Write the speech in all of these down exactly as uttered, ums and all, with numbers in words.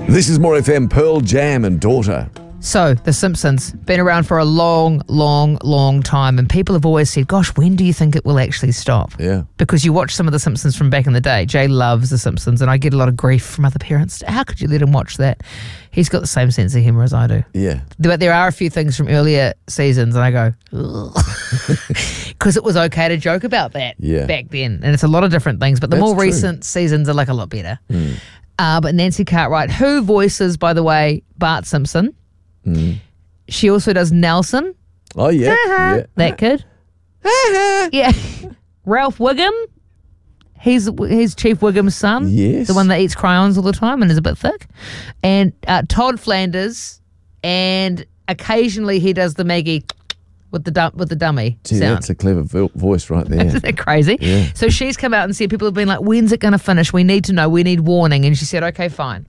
This is More F M, Pearl Jam and Daughter. So, The Simpsons, been around for a long, long, long time, and people have always said, gosh, when do you think it will actually stop? Yeah. Because you watch some of The Simpsons from back in the day. Jay loves The Simpsons, and I get a lot of grief from other parents. How could you let him watch that? He's got the same sense of humour as I do. Yeah. But there are a few things from earlier seasons, and I go, because it was okay to joke about that Yeah. back then. And it's a lot of different things, but the That's more true. recent seasons are like a lot better. Mm. Uh, but Nancy Cartwright, who voices, by the way, Bart Simpson, Mm. she also does Nelson, Oh, yeah. yeah. that kid. yeah. Ralph Wiggum, he's he's Chief Wiggum's son. Yes. The one that eats crayons all the time and is a bit thick. And uh, Todd Flanders, and occasionally he does the Maggie with the dum- with the dummy Gee, sound. that's a clever vo- voice right there. Isn't that crazy? Yeah. So she's come out and said, people have been like, when's it going to finish? We need to know. We need warning. And she said, okay, fine.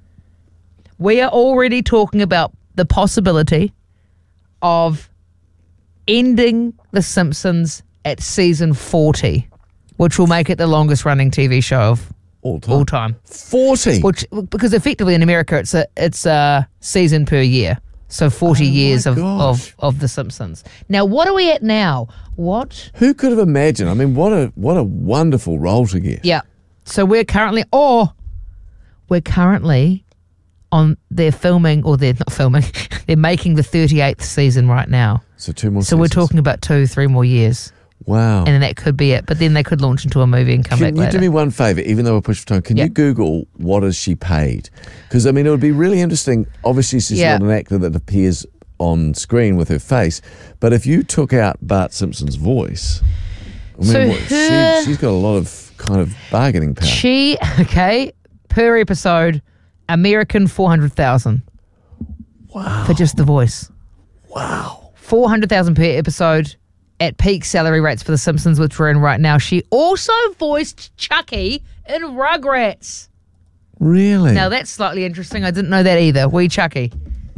We are already talking about the possibility of ending The Simpsons at season forty, which will make it the longest running T V show of All time. all time. forty. Which, because effectively in America, it's a it's a season per year. So forty Oh, my years of, gosh. of, of The Simpsons. Now, what are we at now? What? Who could have imagined? I mean, what a what a wonderful role to get. Yeah. So we're currently, or we're currently on, they're filming, or they're not filming, they're making the thirty-eighth season right now. So two more So we're seasons. talking about two, three more years. Wow. And then that could be it. But then they could launch into a movie and come Can back you later. do me one favour, even though we're pushed for time? Can Yeah. you Google what is she paid? Because, I mean, it would be really interesting. Obviously, she's Yeah. not an actor that appears on screen with her face. But if you took out Bart Simpson's voice, I mean, So what, her- she, she's got a lot of kind of bargaining power. She, okay, per episode, American four hundred thousand. Wow. For just the voice. Wow. four hundred thousand per episode at peak salary rates for The Simpsons, which we're in right now. She also voiced Chucky in Rugrats. Really? Now, that's slightly interesting. I didn't know that either. Wee Chucky.